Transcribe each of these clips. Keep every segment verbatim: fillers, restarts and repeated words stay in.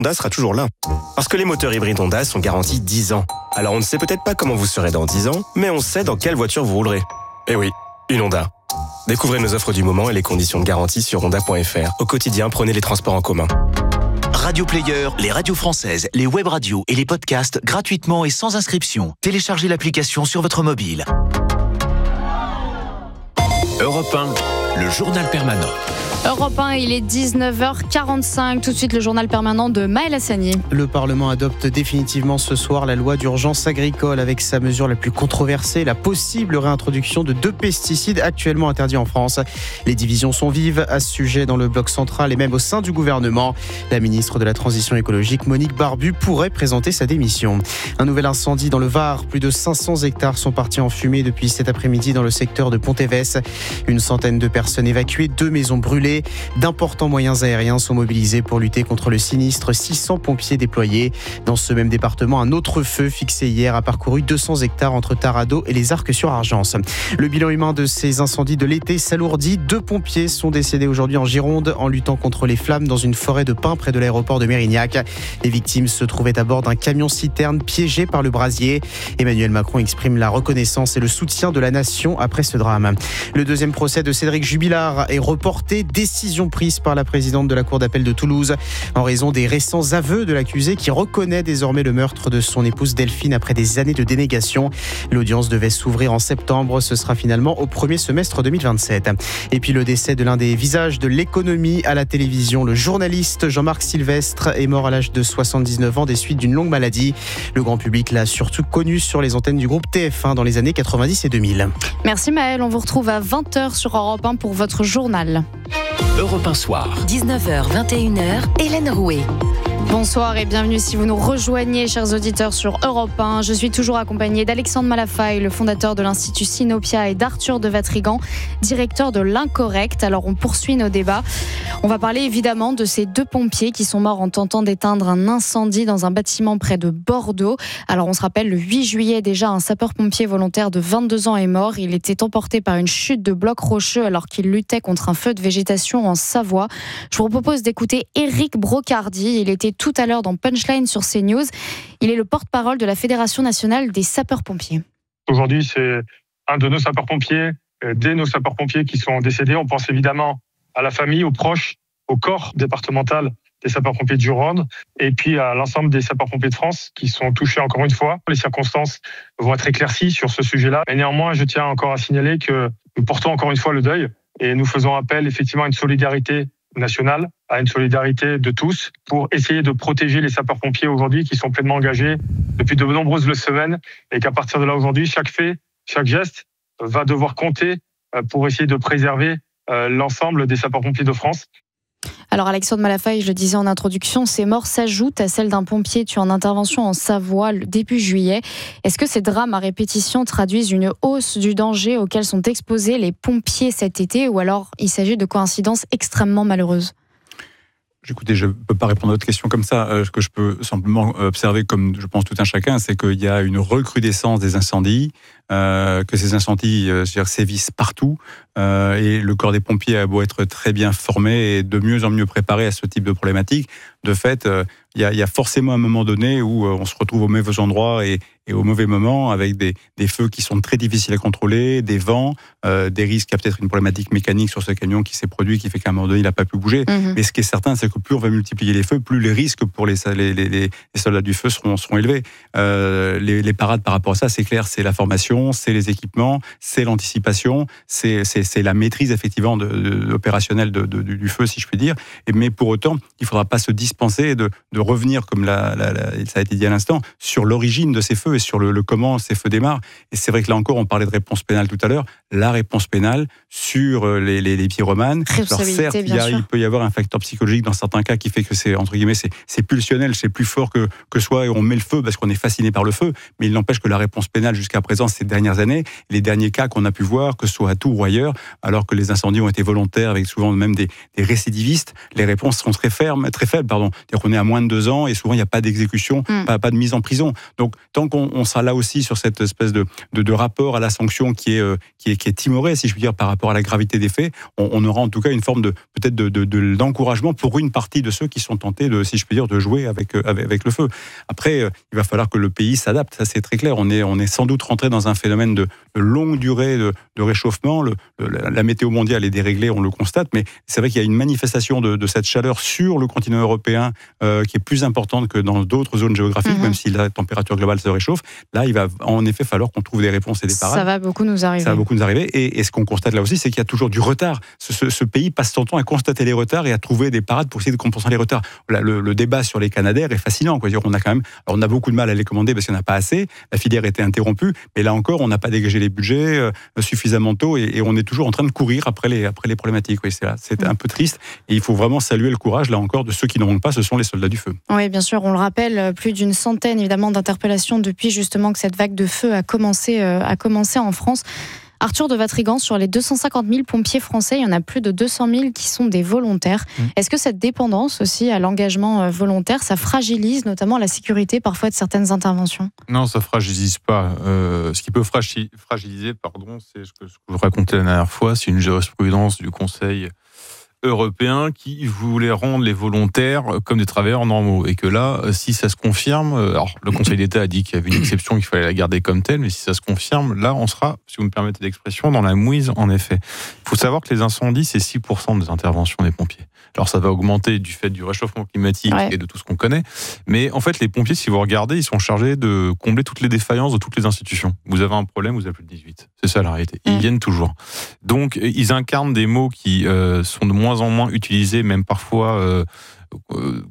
Honda sera toujours là. Parce que les moteurs hybrides Honda sont garantis dix ans. Alors on ne sait peut-être pas comment vous serez dans dix ans, mais on sait dans quelle voiture vous roulerez. Eh oui, une Honda. Découvrez nos offres du moment et les conditions de garantie sur honda point f r. Au quotidien, prenez les transports en commun. Radio Player, les radios françaises, les web radios et les podcasts gratuitement et sans inscription. Téléchargez l'application sur votre mobile. Europe un, le journal permanent. Europe un, il est dix-neuf heures quarante-cinq. Tout de suite, le journal permanent de Maël Hassani. Le Parlement adopte définitivement ce soir la loi d'urgence agricole avec sa mesure la plus controversée, la possible réintroduction de deux pesticides actuellement interdits en France. Les divisions sont vives à ce sujet dans le bloc central et même au sein du gouvernement. La ministre de la Transition écologique, Monique Barbu, pourrait présenter sa démission. Un nouvel incendie dans le Var. Plus de cinq cents hectares sont partis en fumée depuis cet après-midi dans le secteur de Pont-Évès. Une centaine de personnes évacuées, deux maisons brûlées. D'importants moyens aériens sont mobilisés pour lutter contre le sinistre. six cents pompiers déployés. Dans ce même département, un autre feu fixé hier a parcouru deux cents hectares entre Tarado et les Arcs-sur-Argence. Le bilan humain de ces incendies de l'été s'alourdit. Deux pompiers sont décédés aujourd'hui en Gironde en luttant contre les flammes dans une forêt de pins près de l'aéroport de Mérignac. Les victimes se trouvaient à bord d'un camion-citerne piégé par le brasier. Emmanuel Macron exprime la reconnaissance et le soutien de la nation après ce drame. Le deuxième procès de Cédric Jubilard est reporté. Décision prise par la présidente de la Cour d'appel de Toulouse en raison des récents aveux de l'accusé qui reconnaît désormais le meurtre de son épouse Delphine après des années de dénégation. L'audience devait s'ouvrir en septembre. Ce sera finalement au premier semestre deux mille vingt-sept. Et puis le décès de l'un des visages de l'économie à la télévision. Le journaliste Jean-Marc Sylvestre est mort à l'âge de soixante-dix-neuf ans des suites d'une longue maladie. Le grand public l'a surtout connu sur les antennes du groupe T F un dans les années quatre-vingt-dix et deux mille. Merci Maël, on vous retrouve à vingt heures sur Europe un pour votre journal. Europe un soir. dix-neuf heures vingt et une heures, Hélène Rouet. Bonsoir et bienvenue si vous nous rejoignez, chers auditeurs, sur Europe un. Je suis toujours accompagnée d'Alexandre Malafaille, le fondateur de l'Institut Sinopia, et d'Arthur de Vatrigan, directeur de l'Incorrect. Alors on poursuit nos débats. On va parler évidemment de ces deux pompiers qui sont morts en tentant d'éteindre un incendie dans un bâtiment près de Bordeaux. Alors on se rappelle, le huit juillet déjà, un sapeur-pompier volontaire de vingt-deux ans est mort. Il était emporté par une chute de blocs rocheux alors qu'il luttait contre un feu de végétation en Savoie. Je vous propose d'écouter Éric Brocardi. Il était tout à l'heure dans Punchline sur CNews. Il est le porte-parole de la Fédération nationale des sapeurs-pompiers. Aujourd'hui, c'est un de nos sapeurs-pompiers, des nos sapeurs-pompiers qui sont décédés. On pense évidemment à la famille, aux proches, au corps départemental des sapeurs-pompiers de Gironde et puis à l'ensemble des sapeurs-pompiers de France qui sont touchés encore une fois. Les circonstances vont être éclaircies sur ce sujet-là. Mais néanmoins, je tiens encore à signaler que nous portons encore une fois le deuil et nous faisons appel effectivement à une solidarité nationale, à une solidarité de tous pour essayer de protéger les sapeurs-pompiers aujourd'hui qui sont pleinement engagés depuis de nombreuses semaines et qu'à partir de là aujourd'hui, chaque fait, chaque geste va devoir compter pour essayer de préserver l'ensemble des sapeurs-pompiers de France. Alors Alexandre Malafaille, je le disais en introduction, ces morts s'ajoutent à celles d'un pompier tué en intervention en Savoie début juillet. Est-ce que ces drames à répétition traduisent une hausse du danger auquel sont exposés les pompiers cet été, ou alors il s'agit de coïncidences extrêmement malheureuses ? Écoutez, je ne peux pas répondre à votre question comme ça. Euh, ce que je peux simplement observer, comme je pense tout un chacun, c'est qu'il y a une recrudescence des incendies, euh, que ces incendies euh, sévissent partout. Euh, et le corps des pompiers a beau être très bien formé et de mieux en mieux préparé à ce type de problématique. De fait, euh, il y a, il y a forcément un moment donné où euh, on se retrouve au mauvais endroit et, et au mauvais moment, avec des, des feux qui sont très difficiles à contrôler, des vents, euh, des risques. Il y a peut-être une problématique mécanique sur ce camion qui s'est produit, qui fait qu'à un moment donné, il n'a pas pu bouger. Mmh. Mais ce qui est certain, c'est que plus on va multiplier les feux, plus les risques pour les, les, les, les soldats du feu seront, seront élevés. Euh, les, les parades par rapport à ça, c'est clair, c'est la formation, c'est les équipements, c'est l'anticipation, c'est, c'est, c'est la maîtrise effectivement de, de, opérationnelle de, de, du feu, si je puis dire. Et, mais pour autant, il ne faudra pas se dispenser de, de revenir, comme la, la, la, ça a été dit à l'instant, sur l'origine de ces feux et sur le, le comment ces feux démarrent. Et c'est vrai que là encore, on parlait de réponse pénale tout à l'heure. La réponse pénale sur les, les, les pyromanes. Alors certes, il, y a, il peut y avoir un facteur psychologique dans certains cas qui fait que c'est, entre guillemets, c'est, c'est pulsionnel, c'est plus fort que, que soi et on met le feu parce qu'on est fasciné par le feu. Mais il n'empêche que la réponse pénale jusqu'à présent, ces dernières années, les derniers cas qu'on a pu voir, que ce soit à Tours ou ailleurs, alors que les incendies ont été volontaires avec souvent même des, des récidivistes, les réponses sont très fermes, très faibles, pardon. pardon. C'est-à-dire qu'on est à moins de deux ans et souvent il n'y a pas d'exécution, mm. pas, pas de mise en prison. Donc tant qu'on on sera là aussi sur cette espèce de, de, de rapport à la sanction qui est, euh, qui est, qui est timoré, si je puis dire, par rapport à la gravité des faits, on, on aura en tout cas une forme de, peut-être de, de, de, d'encouragement pour une partie de ceux qui sont tentés de, si je puis dire, de jouer avec, avec, avec le feu. Après, euh, il va falloir que le pays s'adapte, ça c'est très clair. On est, on est sans doute rentré dans un phénomène de, de longue durée de, de réchauffement. Le, le, la météo mondiale est déréglée, on le constate, mais c'est vrai qu'il y a une manifestation de, de cette chaleur sur le continent européen euh, qui est plus importante que dans d'autres zones géographiques, mmh. même si la température globale se réchauffe. Là, il va en effet falloir qu'on trouve des réponses et des parades. Ça va beaucoup nous arriver. Ça va beaucoup nous arriver. Et, et ce qu'on constate là aussi, c'est qu'il y a toujours du retard. Ce, ce, ce pays passe son temps à constater les retards et à trouver des parades pour essayer de compenser les retards. Là, le, le débat sur les Canadair est fascinant. Quoi. On a quand même, alors on a beaucoup de mal à les commander parce qu'il n'y en a pas assez. La filière était interrompue, mais là encore, on n'a pas dégagé les budgets euh, suffisamment tôt et, et on est toujours en train de courir après les, après les problématiques. Oui, c'est, là, c'est un peu triste et il faut vraiment saluer le courage, là encore, de ceux qui n'auront pas, ce sont les soldats du feu. Oui, bien sûr, on le rappelle, plus d'une centaine évidemment d'interpellations depuis justement que cette vague de feu a commencé, euh, a commencé en France. Arthur de Vatrigan, sur les deux cent cinquante mille pompiers français, il y en a plus de deux cent mille qui sont des volontaires. Mmh. Est-ce que cette dépendance aussi à l'engagement volontaire, ça fragilise notamment la sécurité parfois de certaines interventions ? Non, ça ne fragilise pas. Euh, ce qui peut fragiliser, pardon, c'est ce que, ce que je vous racontais la dernière fois, c'est une jurisprudence du Conseil européen qui voulait rendre les volontaires comme des travailleurs normaux. Et que là, si ça se confirme, alors le Conseil d'État a dit qu'il y avait une exception, qu'il fallait la garder comme telle, mais si ça se confirme, là, on sera, si vous me permettez l'expression, dans la mouise, en effet. Il faut savoir que les incendies, c'est six pour cent des interventions des pompiers. Alors ça va augmenter du fait du réchauffement climatique ouais. et de tout ce qu'on connaît, mais en fait les pompiers, si vous regardez, ils sont chargés de combler toutes les défaillances de toutes les institutions. Vous avez un problème, vous avez plus de dix-huit. C'est ça la réalité. Ils mmh. viennent toujours. Donc ils incarnent des mots qui euh, sont de moins en moins utilisés, même parfois euh, euh,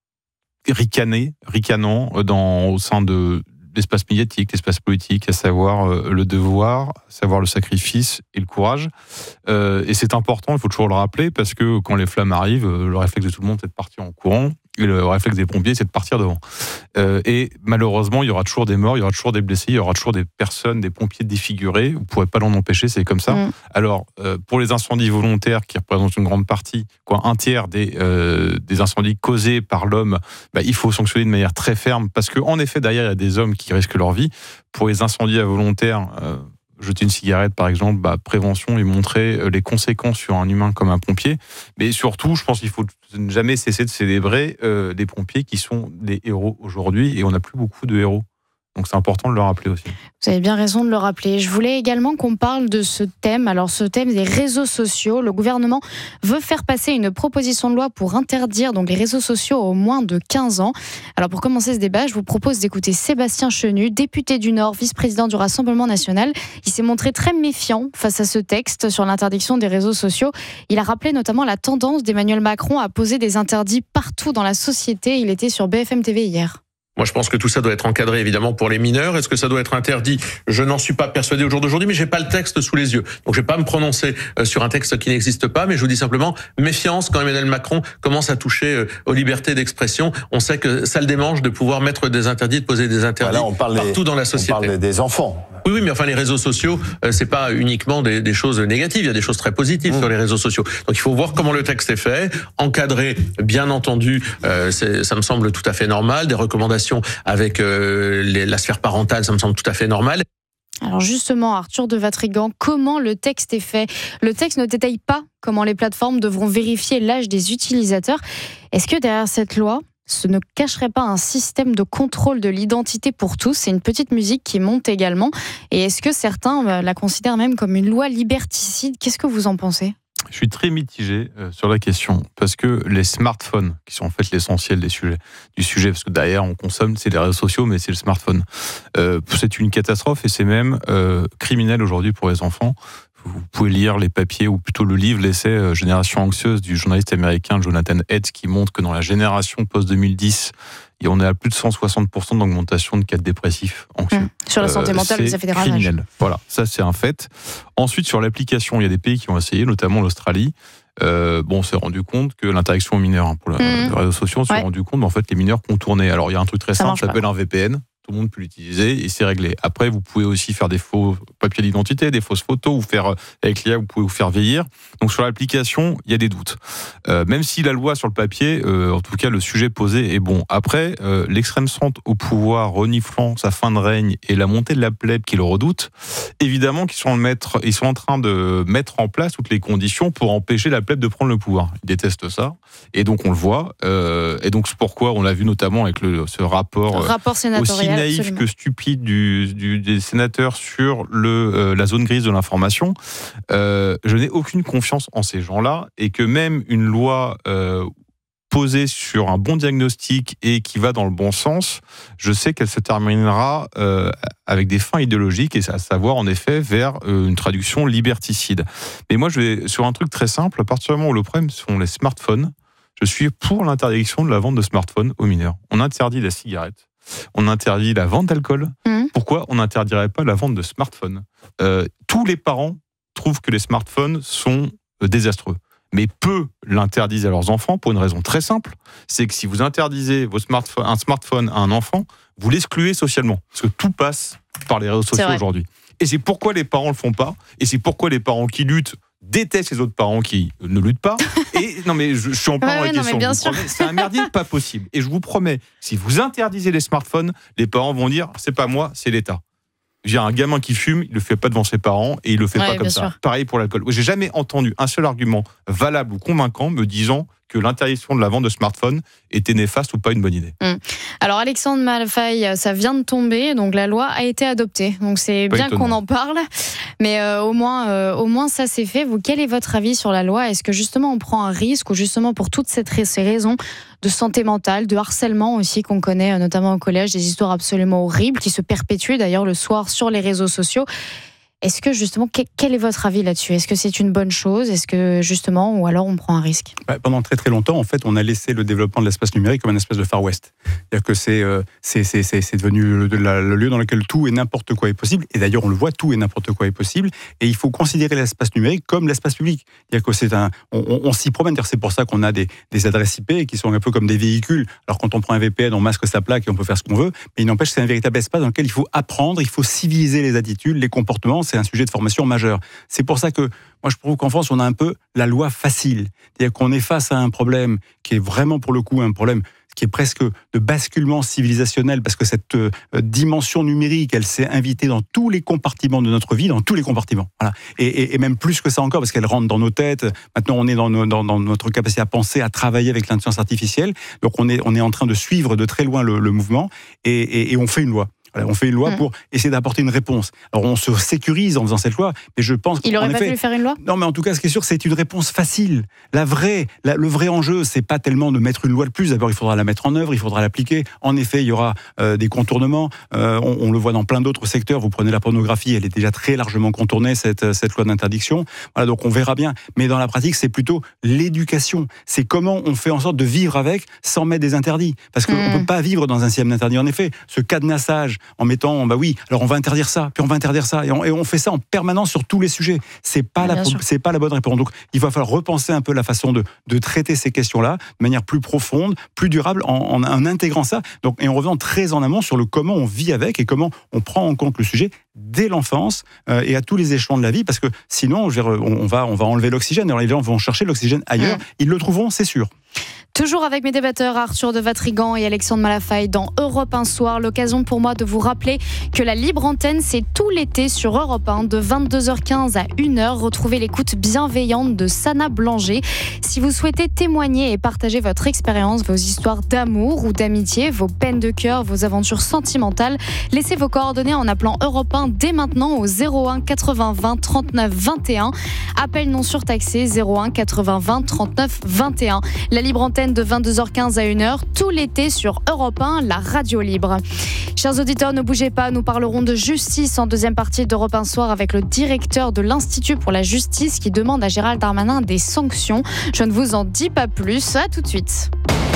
ricanés, ricanants dans, au sein de l'espace médiatique, l'espace politique, à savoir euh, le devoir, à savoir le sacrifice et le courage. Euh, et c'est important, il faut toujours le rappeler, parce que quand les flammes arrivent, euh, le réflexe de tout le monde, c'est de partir en courant, et le réflexe des pompiers, c'est de partir devant. Euh, et malheureusement, il y aura toujours des morts, il y aura toujours des blessés, il y aura toujours des personnes, des pompiers défigurés. Vous ne pourrez pas l'en empêcher, c'est comme ça. Mmh. Alors, euh, pour les incendies volontaires, qui représentent une grande partie, quoi, un tiers des, euh, des incendies causés par l'homme, bah, il faut sanctionner de manière très ferme, parce qu'en effet, derrière, il y a des hommes qui risquent leur vie. Pour les incendies involontaires, euh, jeter une cigarette, par exemple, bah, prévention et montrer les conséquences sur un humain comme un pompier. Mais surtout, je pense qu'il faut ne jamais cesser de célébrer euh, des pompiers qui sont des héros aujourd'hui, et on n'a plus beaucoup de héros. Donc c'est important de le rappeler aussi. Vous avez bien raison de le rappeler. Je voulais également qu'on parle de ce thème. Alors ce thème des réseaux sociaux. Le gouvernement veut faire passer une proposition de loi pour interdire donc les réseaux sociaux aux moins de quinze ans. Alors pour commencer ce débat, je vous propose d'écouter Sébastien Chenu, député du Nord, vice-président du Rassemblement national. Il s'est montré très méfiant face à ce texte sur l'interdiction des réseaux sociaux. Il a rappelé notamment la tendance d'Emmanuel Macron à poser des interdits partout dans la société. Il était sur B F M T V hier. Moi, je pense que tout ça doit être encadré, évidemment, pour les mineurs. Est-ce que ça doit être interdit ? Je n'en suis pas persuadé au jour d'aujourd'hui, mais j'ai pas le texte sous les yeux. Donc, je vais pas me prononcer sur un texte qui n'existe pas, mais je vous dis simplement, méfiance quand Emmanuel Macron commence à toucher aux libertés d'expression. On sait que ça le démange de pouvoir mettre des interdits, de poser des interdits voilà, on parle partout des, dans la société. On parle des enfants. Oui, oui, mais enfin, les réseaux sociaux, c'est pas uniquement des, des choses négatives. Il y a des choses très positives mmh. sur les réseaux sociaux. Donc, il faut voir comment le texte est fait, encadré, bien entendu. Euh, c'est, ça me semble tout à fait normal. Des recommandations avec euh, les, la sphère parentale, ça me semble tout à fait normal. Alors justement, Arthur de Vatrigan, comment le texte est fait ? Le texte ne détaille pas comment les plateformes devront vérifier l'âge des utilisateurs. Est-ce que derrière cette loi, ce ne cacherait pas un système de contrôle de l'identité pour tous ? C'est une petite musique qui monte également. Et est-ce que certains la considèrent même comme une loi liberticide ? Qu'est-ce que vous en pensez ? Je suis très mitigé euh, sur la question, parce que les smartphones, qui sont en fait l'essentiel des sujets, du sujet, parce que derrière on consomme, c'est les réseaux sociaux, mais c'est le smartphone. Euh, c'est une catastrophe et c'est même euh, criminel aujourd'hui pour les enfants. Vous pouvez lire les papiers, ou plutôt le livre, l'essai euh, Génération anxieuse du journaliste américain Jonathan Haidt, qui montre que dans la génération post-deux mille dix, et on est à plus de cent soixante pour cent d'augmentation de cas de dépressifs anxieux. Mmh. Sur la santé mentale, euh, ça fait des ravages. Criminel. Voilà, ça c'est un fait. Ensuite, sur l'application, il y a des pays qui ont essayé, notamment l'Australie. Euh, bon, on s'est rendu compte que l'interaction aux mineurs, hein, pour mmh. les réseaux sociaux, on s'est ouais. rendu compte qu'en fait, les mineurs contournaient. Alors, il y a un truc très ça simple, ça s'appelle pas. un V P N. tout le monde peut l'utiliser et c'est réglé. Après, vous pouvez aussi faire des faux papiers d'identité, des fausses photos, ou faire avec l'I A, vous pouvez vous faire vieillir. Donc sur l'application, il y a des doutes. Euh, même si la loi sur le papier, euh, en tout cas le sujet posé est bon. Après, euh, l'extrême centre au pouvoir, reniflant sa fin de règne et la montée de la plèbe qui le redoute, évidemment qu'ils sont, mettre, ils sont en train de mettre en place toutes les conditions pour empêcher la plèbe de prendre le pouvoir. Ils détestent ça et donc on le voit. Euh, et donc c'est pourquoi on l'a vu notamment avec le, ce rapport, rapport sénatorial, aussi naïf absolument. que stupide du, du, des sénateurs sur le, euh, la zone grise de l'information. Euh, je n'ai aucune confiance en ces gens-là et que même une loi euh, posée sur un bon diagnostic et qui va dans le bon sens, je sais qu'elle se terminera euh, avec des fins idéologiques, et à savoir en effet vers euh, une traduction liberticide. Mais moi je vais sur un truc très simple, à partir du moment où le problème sont les smartphones, je suis pour l'interdiction de la vente de smartphones aux mineurs. On interdit la cigarette, on interdit la vente d'alcool. Mmh. Pourquoi on n'interdirait pas la vente de smartphones ? euh, Tous les parents trouvent que les smartphones sont euh, désastreux. Mais peu l'interdisent à leurs enfants pour une raison très simple, c'est que si vous interdisez vos smartphones, un smartphone à un enfant, vous l'excluez socialement. Parce que tout passe par les réseaux sociaux aujourd'hui. Et c'est pourquoi les parents ne le font pas, et c'est pourquoi les parents qui luttent détestent les autres parents qui ne luttent pas. Et non mais je, je suis en plein dans ouais, la ouais, question. Promets, c'est un merdier pas possible. Et je vous promets, si vous interdisez les smartphones, les parents vont dire c'est pas moi, c'est l'État. J'ai un gamin qui fume, il le fait pas devant ses parents et il le fait ouais, pas comme ça. Sûr. Pareil pour l'alcool. J'ai jamais entendu un seul argument valable ou convaincant me disant que l'interdiction de la vente de smartphones était néfaste ou pas une bonne idée. Mmh. Alors Alexandre Malafaille, ça vient de tomber, donc la loi a été adoptée. Donc c'est pas bien étonnant qu'on en parle, mais euh, au moins, euh, au moins ça c'est fait. Vous, quel est votre avis sur la loi ? Est-ce que justement on prend un risque, ou justement pour toutes ces raisons de santé mentale, de harcèlement aussi qu'on connaît notamment au collège, des histoires absolument horribles qui se perpétuent d'ailleurs le soir sur les réseaux sociaux. Est-ce que justement, quel est votre avis là-dessus ? Est-ce que c'est une bonne chose ? Est-ce que justement, ou alors on prend un risque ? bah, Pendant très très longtemps, en fait, on a laissé le développement de l'espace numérique comme un espèce de Far West. C'est-à-dire que c'est, euh, c'est, c'est, c'est, c'est devenu le, le, le lieu dans lequel tout et n'importe quoi est possible. Et d'ailleurs, on le voit, tout et n'importe quoi est possible. Et il faut considérer l'espace numérique comme l'espace public. C'est-à-dire que c'est un, on, on, on s'y promène. C'est pour ça qu'on a des, des adresses I P qui sont un peu comme des véhicules. Alors quand on prend un V P N, on masque sa plaque et on peut faire ce qu'on veut. Mais il n'empêche que c'est un véritable espace dans lequel il faut apprendre, il faut civiliser les attitudes, les comportements. C'est un sujet de formation majeur. C'est pour ça que moi je trouve qu'en France on a un peu la loi facile, c'est-à-dire qu'on est face à un problème qui est vraiment pour le coup un problème qui est presque de basculement civilisationnel, parce que cette euh, dimension numérique, elle s'est invitée dans tous les compartiments de notre vie, dans tous les compartiments. Voilà. Et, et, et même plus que ça encore, parce qu'elle rentre dans nos têtes. Maintenant, on est dans, nos, dans, dans notre capacité à penser, à travailler avec l'intelligence artificielle. Donc, on est, on est en train de suivre de très loin le, le mouvement, et, et, et on fait une loi. On fait une loi pour essayer d'apporter une réponse. Alors on se sécurise en faisant cette loi, mais je pense qu'il aurait pas effet, fallu faire une loi. Non, mais en tout cas, ce qui est sûr, c'est une réponse facile. La vraie, la, le vrai enjeu, c'est pas tellement de mettre une loi de plus. D'abord, il faudra la mettre en œuvre, il faudra l'appliquer. En effet, il y aura euh, des contournements. Euh, on, on le voit dans plein d'autres secteurs. Vous prenez la pornographie, elle est déjà très largement contournée, cette, cette loi d'interdiction. Voilà, donc on verra bien. Mais dans la pratique, c'est plutôt l'éducation. C'est comment on fait en sorte de vivre avec sans mettre des interdits. Parce qu'on mmh. ne peut pas vivre dans un système d'interdits. En effet, ce cadenassage en mettant, bah oui, Oui, alors on va interdire ça, puis on va interdire ça, et on, et on fait ça en permanence sur tous les sujets. C'est pas la, c'est pas la bonne réponse. Donc, il va falloir repenser un peu la façon de, de traiter ces questions-là de manière plus profonde, plus durable, en, en, en intégrant ça. Donc, et en revenant très en amont sur le comment on vit avec et comment on prend en compte le sujet dès l'enfance euh, et à tous les échelons de la vie, parce que sinon, je veux dire, on va, on va enlever l'oxygène. Alors les gens vont chercher l'oxygène ailleurs. Mmh. Ils le trouveront, c'est sûr. Toujours avec mes débatteurs Arthur de Vatrigan et Alexandre Malafaille dans Europe un soir. L'occasion pour moi de vous rappeler que la libre antenne, c'est tout l'été sur Europe un de vingt-deux heures quinze à une heure. Retrouvez l'écoute bienveillante de Sana Blanger. Si vous souhaitez témoigner et partager votre expérience, vos histoires d'amour ou d'amitié, vos peines de cœur, vos aventures sentimentales, laissez vos coordonnées en appelant Europe un dès maintenant au zéro un quatre-vingts vingt trente-neuf vingt et un. Appel non surtaxé zéro un quatre-vingts vingt trente-neuf vingt et un. La libre antenne de vingt-deux heures quinze à une heure, tout l'été sur Europe un, la radio libre. Chers auditeurs, ne bougez pas, nous parlerons de justice en deuxième partie d'Europe un soir avec le directeur de l'Institut pour la justice qui demande à Gérald Darmanin des sanctions. Je ne vous en dis pas plus, à tout de suite.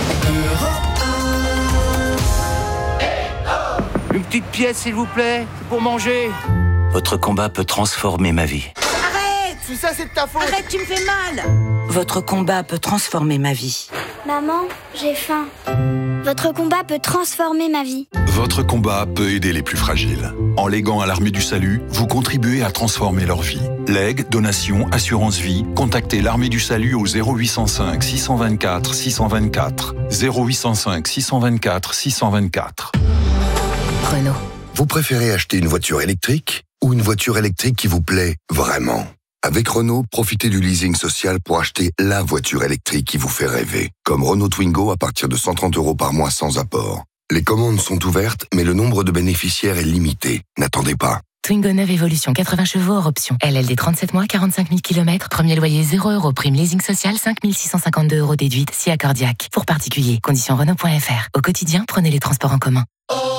Une petite pièce s'il vous plaît, pour manger. Votre combat peut transformer ma vie. Arrête! Tout ça c'est de ta faute! Arrête, tu me fais mal! Votre combat peut transformer ma vie. Maman, j'ai faim. Votre combat peut transformer ma vie. Votre combat peut aider les plus fragiles. En léguant à l'Armée du Salut, vous contribuez à transformer leur vie. Legs, donations, assurance vie, contactez l'Armée du Salut au zéro huit cent cinq six cent vingt-quatre six cent vingt-quatre. zéro huit cent cinq six cent vingt-quatre six cent vingt-quatre. Renault. Vous préférez acheter une voiture électrique ou une voiture électrique qui vous plaît vraiment ? Avec Renault, profitez du leasing social pour acheter la voiture électrique qui vous fait rêver. Comme Renault Twingo à partir de cent trente euros par mois sans apport. Les commandes sont ouvertes, mais le nombre de bénéficiaires est limité. N'attendez pas. Twingo neuve Evolution, quatre-vingts chevaux hors option. L L D trente-sept mois, quarante-cinq mille kilomètres. Premier loyer zéro euros. Prime leasing social, cinq mille six cent cinquante-deux euros déduite. Si accordiaque. Pour particuliers. Conditions Renault point F R. Au quotidien, prenez les transports en commun.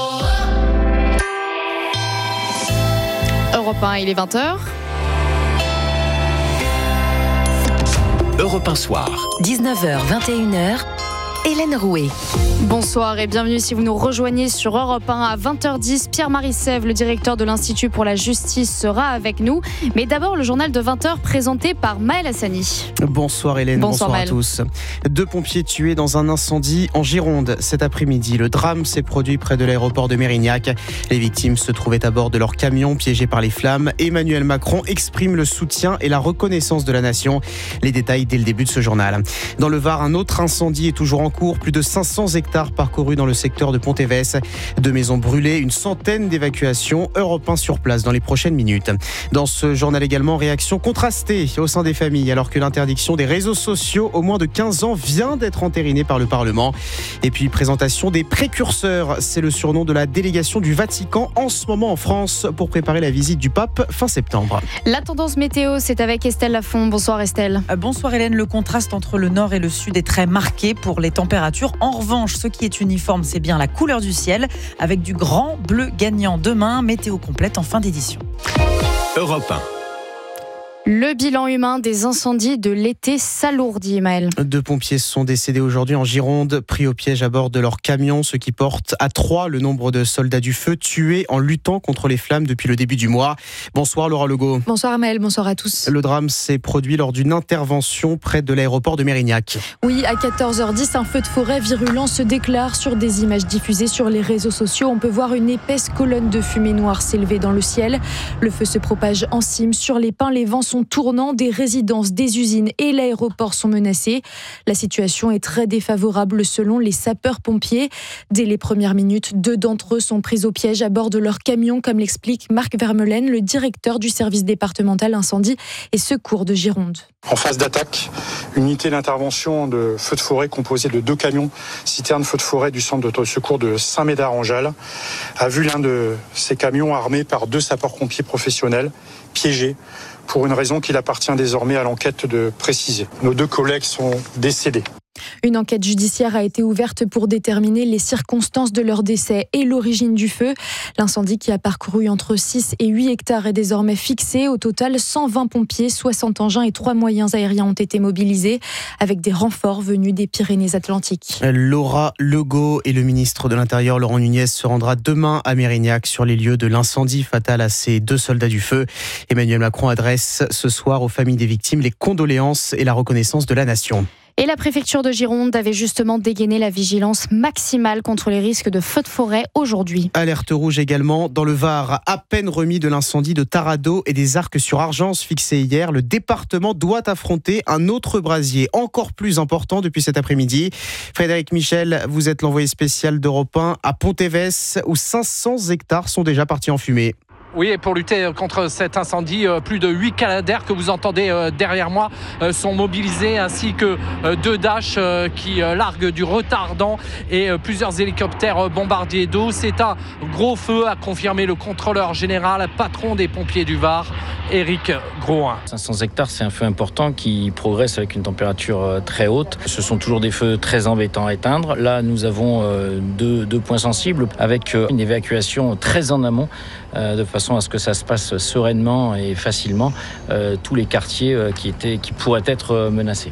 Europe un, il est vingt heures. Europe un Soir. dix-neuf heures, vingt et une heures. Hélène Rouet. Bonsoir et bienvenue si vous nous rejoignez sur Europe un à vingt heures dix. Pierre-Marie Sèvres, le directeur de l'Institut pour la justice, sera avec nous. Mais d'abord, le journal de vingt heures présenté par Maël Hassani. Bonsoir Hélène, bonsoir, bonsoir à tous. Deux pompiers tués dans un incendie en Gironde cet après-midi. Le drame s'est produit près de l'aéroport de Mérignac. Les victimes se trouvaient à bord de leur camion piégé par les flammes. Emmanuel Macron exprime le soutien et la reconnaissance de la nation. Les détails dès le début de ce journal. Dans le Var, un autre incendie est toujours en cours. Plus de cinq cents hectares parcourus dans le secteur de Pont-Évès. Deux maisons brûlées, une centaine d'évacuations. Europe un sur place dans les prochaines minutes. Dans ce journal également, réaction contrastée au sein des familles alors que l'interdiction des réseaux sociaux aux moins de quinze ans vient d'être entérinée par le Parlement. Et puis présentation des précurseurs, c'est le surnom de la délégation du Vatican en ce moment en France pour préparer la visite du pape fin septembre. La tendance météo, c'est avec Estelle Lafont. Bonsoir Estelle. Bonsoir Hélène, le contraste entre le nord et le sud est très marqué pour les températures. En revanche, ce qui est uniforme, c'est bien la couleur du ciel, avec du grand bleu gagnant demain. Météo complète en fin d'édition. Europe un. Le bilan humain des incendies de l'été s'alourdit, Maël. Deux pompiers sont décédés aujourd'hui en Gironde, pris au piège à bord de leur camion, ce qui porte à trois le nombre de soldats du feu tués en luttant contre les flammes depuis le début du mois. Bonsoir Laura Legault. Bonsoir Maël, bonsoir à tous. Le drame s'est produit lors d'une intervention près de l'aéroport de Mérignac. Oui, à quatorze heures dix, un feu de forêt virulent se déclare sur des images diffusées sur les réseaux sociaux. On peut voir une épaisse colonne de fumée noire s'élever dans le ciel. Le feu se propage en cime sur les pins, les vents sont tournants, des résidences, des usines et l'aéroport sont menacés. La situation est très défavorable selon les sapeurs-pompiers. Dès les premières minutes, deux d'entre eux sont pris au piège à bord de leur camion, comme l'explique Marc Vermeulen, le directeur du service départemental incendie et secours de Gironde. En phase d'attaque, une unité d'intervention de feux de forêt composée de deux camions citernes feux de forêt du centre de secours de Saint-Médard-en-Jalles a vu l'un de ces camions armé par deux sapeurs-pompiers professionnels piégés pour une raison qu'il appartient désormais à l'enquête de préciser. Nos deux collègues sont décédés. Une enquête judiciaire a été ouverte pour déterminer les circonstances de leur décès et l'origine du feu. L'incendie qui a parcouru entre six et huit hectares est désormais fixé. Au total, cent vingt pompiers, soixante engins et trois moyens aériens ont été mobilisés avec des renforts venus des Pyrénées-Atlantiques. Laura Legault et le ministre de l'Intérieur Laurent Nunez se rendra demain à Mérignac sur les lieux de l'incendie fatal à ces deux soldats du feu. Emmanuel Macron adresse ce soir aux familles des victimes les condoléances et la reconnaissance de la nation. Et la préfecture de Gironde avait justement dégainé la vigilance maximale contre les risques de feux de forêt aujourd'hui. Alerte rouge également dans le Var. À peine remis de l'incendie de Tarado et des arcs sur Argence fixés hier, le département doit affronter un autre brasier encore plus important depuis cet après-midi. Frédéric Michel, vous êtes l'envoyé spécial d'Europe un à Pont-Évès où cinq cents hectares sont déjà partis en fumée. Oui, et pour lutter contre cet incendie, plus de huit Canadair que vous entendez derrière moi sont mobilisés, ainsi que deux Dash qui larguent du retardant et plusieurs hélicoptères bombardiers d'eau. C'est un gros feu, a confirmé le contrôleur général, patron des pompiers du Var, Éric Groin. cinq cents hectares, c'est un feu important qui progresse avec une température très haute. Ce sont toujours des feux très embêtants à éteindre. Là, nous avons deux, deux points sensibles avec une évacuation très en amont, de façon à ce que ça se passe sereinement et facilement, euh, tous les quartiers euh, qui, étaient, qui pourraient être menacés.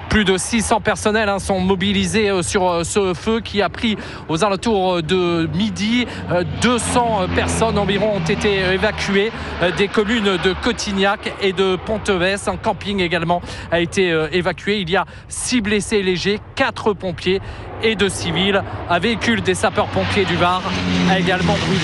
Plus de six cents personnels hein, sont mobilisés euh, sur euh, ce feu qui a pris aux alentours de midi. Euh, deux cents personnes environ ont été évacuées euh, des communes de Cotignac et de Ponteves. Un camping également a été euh, évacué. Il y a six blessés légers, quatre pompiers et deux civils. Un véhicule des sapeurs-pompiers du Var a également brûlé.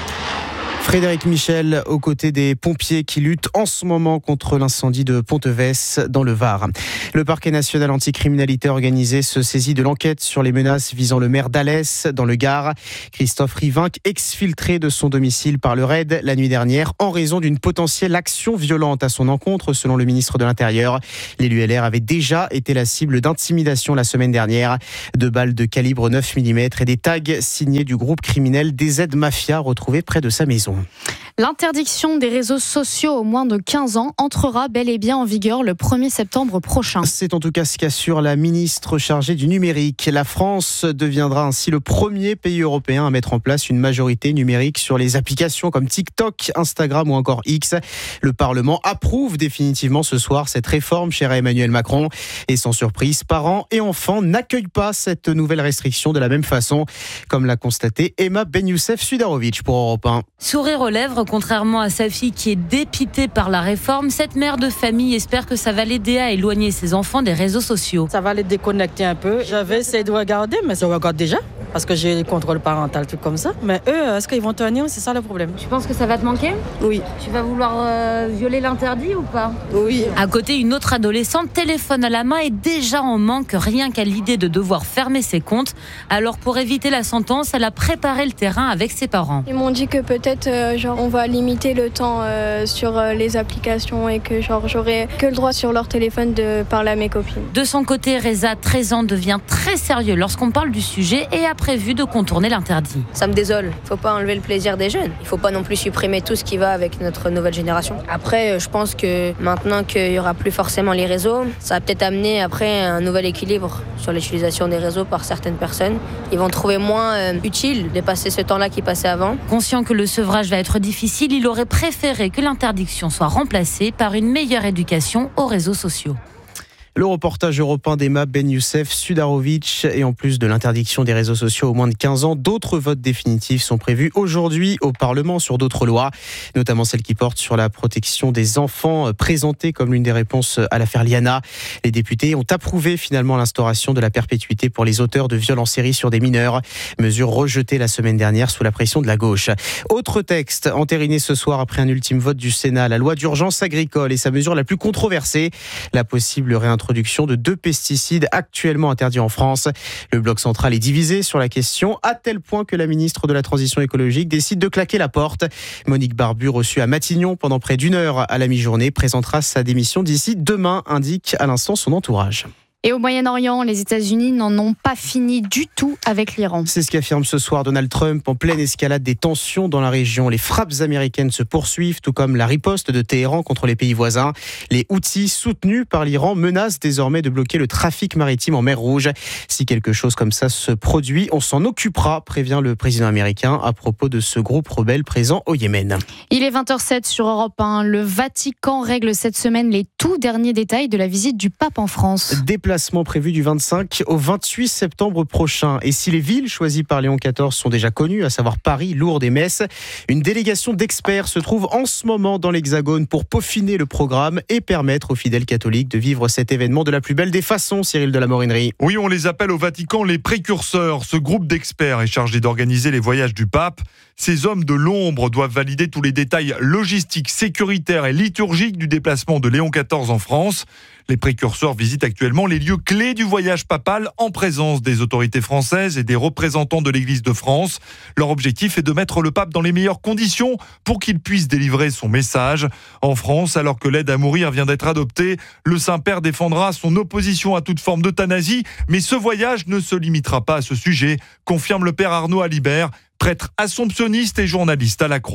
Frédéric Michel, aux côtés des pompiers qui luttent en ce moment contre l'incendie de Ponteves dans le Var. Le parquet national anticriminalité organisé se saisit de l'enquête sur les menaces visant le maire d'Alès dans le Gard. Christophe Rivinc, exfiltré de son domicile par le raid la nuit dernière en raison d'une potentielle action violente à son encontre, selon le ministre de l'Intérieur. L'élu L R avait déjà été la cible d'intimidation la semaine dernière. Deux balles de calibre neuf millimètres et des tags signés du groupe criminel D Z Mafia retrouvés près de sa maison. L'interdiction des réseaux sociaux aux moins de quinze ans entrera bel et bien en vigueur le premier septembre prochain. C'est en tout cas ce qu'assure la ministre chargée du numérique. La France deviendra ainsi le premier pays européen à mettre en place une majorité numérique sur les applications comme TikTok, Instagram ou encore X. Le Parlement approuve définitivement ce soir cette réforme, cher à Emmanuel Macron. Et sans surprise, parents et enfants n'accueillent pas cette nouvelle restriction de la même façon, comme l'a constaté Emma Ben-Youssef Sudarovic pour Europe un. Sourire aux lèvres, contrairement à sa fille qui est dépitée par la réforme, cette mère de famille espère que ça va l'aider à éloigner ses enfants des réseaux sociaux. Ça va les déconnecter un peu. J'avais essayé de regarder, mais ça regarde déjà, parce que j'ai le contrôle parental, tout comme ça. Mais eux, est-ce qu'ils vont tenir? C'est ça le problème. Tu penses que ça va te manquer? Oui. Tu vas vouloir euh, violer l'interdit ou pas? Oui. À côté, une autre adolescente, téléphone à la main, est déjà en manque, rien qu'à l'idée de devoir fermer ses comptes. Alors pour éviter la sentence, elle a préparé le terrain avec ses parents. Ils m'ont dit que peut-être euh, genre, on va limiter le temps euh, sur euh, les applications et que genre, j'aurai que le droit sur leur téléphone de parler à mes copines. De son côté, Reza, treize ans, devient très sérieux lorsqu'on parle du sujet et a prévu de contourner l'interdit. Ça me désole. Faut pas enlever le plaisir des jeunes. Il faut pas non plus supprimer tout ce qui va avec notre nouvelle génération. Après, je pense que maintenant qu'il y aura plus forcément les réseaux, ça va peut-être amener après un nouvel équilibre sur l'utilisation des réseaux par certaines personnes. Ils vont trouver moins euh, utile de passer ce temps-là qui passait avant. Conscient que le sevrage va être difficile, il aurait préféré que l'interdiction soit remplacée par une meilleure éducation aux réseaux sociaux. Le reportage européen d'Emma Ben-Youssef Sudarovic. Et en plus de l'interdiction des réseaux sociaux aux moins de quinze ans, d'autres votes définitifs sont prévus aujourd'hui au Parlement sur d'autres lois, notamment celle qui porte sur la protection des enfants, présentée comme l'une des réponses à l'affaire Liana. Les députés ont approuvé finalement l'instauration de la perpétuité pour les auteurs de viols en série sur des mineurs, mesure rejetée la semaine dernière sous la pression de la gauche. Autre texte entériné ce soir après un ultime vote du Sénat, la loi d'urgence agricole et sa mesure la plus controversée, la possible réintroduction de deux pesticides actuellement interdits en France. Le bloc central est divisé sur la question, à tel point que la ministre de la Transition écologique décide de claquer la porte. Monique Barbu, reçue à Matignon pendant près d'une heure à la mi-journée, présentera sa démission d'ici demain, indique à l'instant son entourage. Et au Moyen-Orient, les États-Unis n'en ont pas fini du tout avec l'Iran. C'est ce qu'affirme ce soir Donald Trump en pleine escalade des tensions dans la région. Les frappes américaines se poursuivent, tout comme la riposte de Téhéran contre les pays voisins. Les Houthis, soutenus par l'Iran, menacent désormais de bloquer le trafic maritime en mer Rouge. Si quelque chose comme ça se produit, on s'en occupera, prévient le président américain à propos de ce groupe rebelle présent au Yémen. Il est vingt heures zéro sept sur Europe un. Le Vatican règle cette semaine les tout derniers détails de la visite du pape en France. Déplacement prévu du vingt-cinq au vingt-huit septembre prochain. Et si les villes choisies par Léon quatorze sont déjà connues, à savoir Paris, Lourdes et Metz, une délégation d'experts se trouve en ce moment dans l'Hexagone pour peaufiner le programme et permettre aux fidèles catholiques de vivre cet événement de la plus belle des façons, Cyril de la Morinerie. Oui, on les appelle au Vatican les précurseurs. Ce groupe d'experts est chargé d'organiser les voyages du pape. Ces hommes de l'ombre doivent valider tous les détails logistiques, sécuritaires et liturgiques du déplacement de Léon quatorze en France. Les précurseurs visitent actuellement les lieux clés du voyage papal en présence des autorités françaises et des représentants de l'Église de France. Leur objectif est de mettre le pape dans les meilleures conditions pour qu'il puisse délivrer son message. En France, alors que l'aide à mourir vient d'être adoptée, le Saint-Père défendra son opposition à toute forme d'euthanasie, mais ce voyage ne se limitera pas à ce sujet, confirme le père Arnaud Alibert, prêtre assomptionniste et journaliste à la Croix.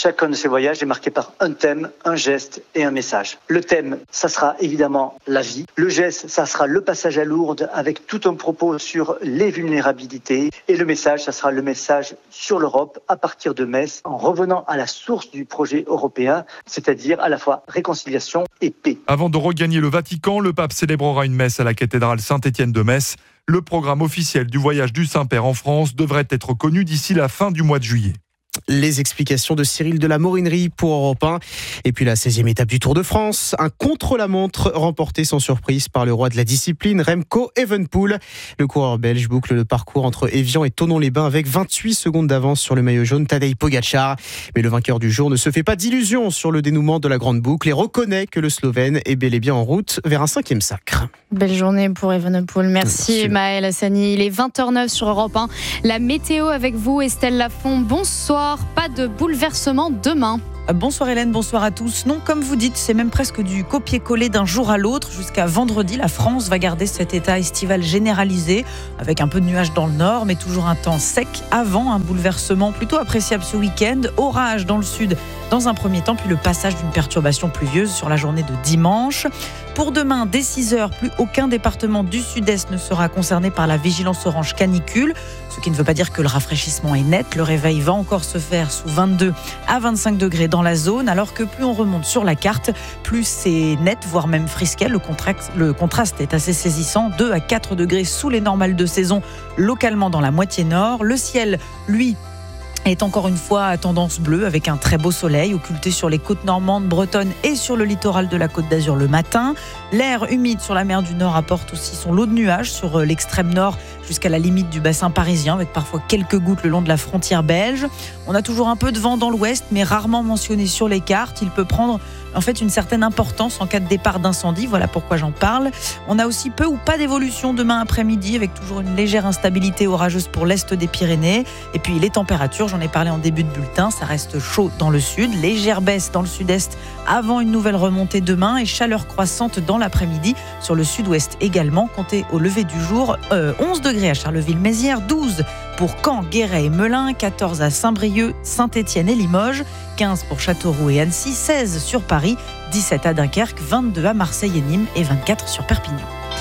Chacun de ces voyages est marqué par un thème, un geste et un message. Le thème, ça sera évidemment la vie. Le geste, ça sera le passage à Lourdes avec tout un propos sur les vulnérabilités. Et le message, ça sera le message sur l'Europe à partir de Metz, en revenant à la source du projet européen, c'est-à-dire à la fois réconciliation et paix. Avant de regagner le Vatican, le pape célébrera une messe à la cathédrale Saint-Étienne de Metz. Le programme officiel du voyage du Saint-Père en France devrait être connu d'ici la fin du mois de juillet. Les explications de Cyril de la Morinerie pour Europe un. Et puis la seizième étape du Tour de France. Un contre-la-montre remporté sans surprise par le roi de la discipline, Remco Evenepoel. Le coureur belge boucle le parcours entre Évian et Thonon-les-Bains avec vingt-huit secondes d'avance sur le maillot jaune Tadej Pogacar. Mais le vainqueur du jour ne se fait pas d'illusions sur le dénouement de la grande boucle et reconnaît que le Slovène est bel et bien en route vers un cinquième sacre. Belle journée pour Evenepoel. Merci, Merci. Maëlle Hassani. Il est vingt heures neuf sur Europe un. La météo avec vous, Estelle Lafont. Bonsoir. Pas de bouleversement demain. Bonsoir Hélène, bonsoir à tous. Non, comme vous dites, c'est même presque du copier-coller d'un jour à l'autre. Jusqu'à vendredi, la France va garder cet état estival généralisé, avec un peu de nuages dans le nord, mais toujours un temps sec avant un bouleversement plutôt appréciable ce week-end. Orage dans le sud dans un premier temps, puis le passage d'une perturbation pluvieuse sur la journée de dimanche. Pour demain, dès six heures, plus aucun département du sud-est ne sera concerné par la vigilance orange canicule, ce qui ne veut pas dire que le rafraîchissement est net. Le réveil va encore se faire sous vingt-deux à vingt-cinq degrés dans la zone, alors que plus on remonte sur la carte, plus c'est net, voire même frisquet. Le contraste, le contraste est assez saisissant, deux à quatre degrés sous les normales de saison, localement dans la moitié nord. Le ciel, lui, est encore une fois à tendance bleue avec un très beau soleil occulté sur les côtes normandes, bretonnes et sur le littoral de la Côte d'Azur le matin. L'air humide sur la mer du Nord apporte aussi son lot de nuages sur l'extrême nord jusqu'à la limite du bassin parisien avec parfois quelques gouttes le long de la frontière belge. On a toujours un peu de vent dans l'ouest mais rarement mentionné sur les cartes. Il peut prendre en fait une certaine importance en cas de départ d'incendie, voilà pourquoi j'en parle. On a aussi peu ou pas d'évolution demain après-midi avec toujours une légère instabilité orageuse pour l'est des Pyrénées. Et puis les températures, j'en ai parlé en début de bulletin, ça reste chaud dans le sud, légère baisse dans le sud-est avant une nouvelle remontée demain et chaleur croissante dans l'après-midi sur le sud-ouest également. Comptez au lever du jour, euh, onze degrés à Charleville-Mézières, douze pour Caen, Guéret et Melun, quatorze à Saint-Brieuc, Saint-Étienne et Limoges, quinze pour Châteauroux et Annecy, seize sur Paris, dix-sept à Dunkerque, vingt-deux à Marseille et Nîmes et vingt-quatre sur Perpignan.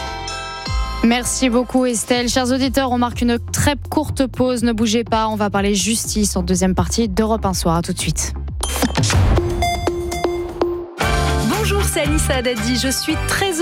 Merci beaucoup Estelle. Chers auditeurs, on marque une très courte pause. Ne bougez pas, on va parler justice en deuxième partie d'Europe un soir. À tout de suite. Bonjour, c'est Anissa Haddadi. Je suis très